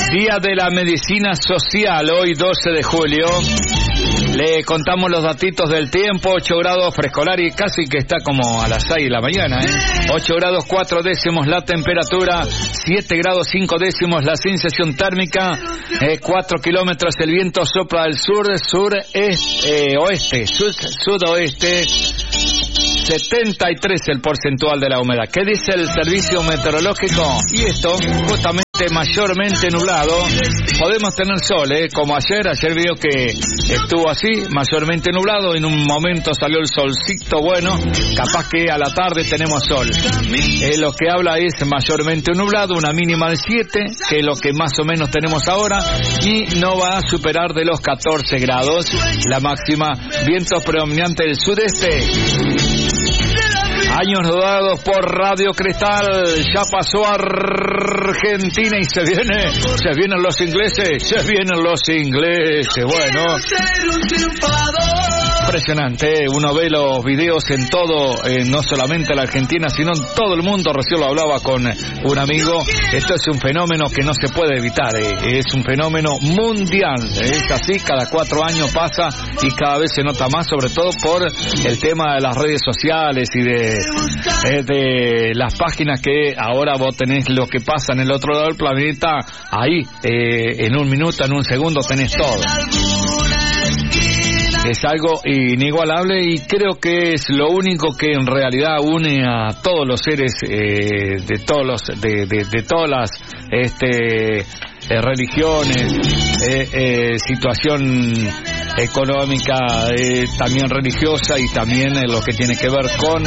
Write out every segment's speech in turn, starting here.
Día de la Medicina Social, hoy 12 de julio. Le contamos los datitos del tiempo: 8 grados frescolar y casi que está como a las 6 de la mañana, 8 grados 4 décimos la temperatura, 7 grados 5 décimos la sensación térmica, 4 kilómetros el viento sopla del oeste, sudoeste, 73 el porcentual de la humedad. ¿Qué dice el servicio meteorológico? Y esto, justamente mayormente nublado. Podemos tener sol, como ayer vio que estuvo así, mayormente nublado, en un momento salió el solcito bueno, capaz que a la tarde tenemos sol. Lo que habla es mayormente nublado, una mínima de 7, que es lo que más o menos tenemos ahora, y no va a superar de los 14 grados, la máxima. Vientos predominantes del sudeste. Años rodados por Radio Cristal, ya pasó a Argentina y se vienen los ingleses, bueno. Impresionante, uno ve los videos en todo, no solamente en la Argentina, sino en todo el mundo. Recién lo hablaba con un amigo, esto es un fenómeno que no se puede evitar, es un fenómeno mundial, es así, cada 4 años pasa y cada vez se nota más, sobre todo por el tema de las redes sociales y de las páginas, que ahora vos tenés lo que pasa en el otro lado del planeta, ahí, en un minuto, en un segundo tenés todo. Es algo inigualable y creo que es lo único que en realidad une a todos los seres de todas las religiones, situación económica, también religiosa, y también lo que tiene que ver con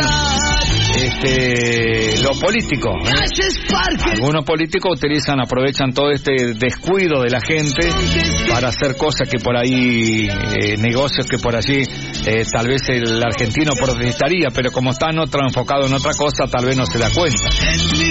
lo político. Algunos políticos aprovechan todo este descuido de la gente para hacer cosas que por ahí, negocios que por allí tal vez el argentino protestaría, pero como está enfocado en otra cosa, tal vez no se da cuenta.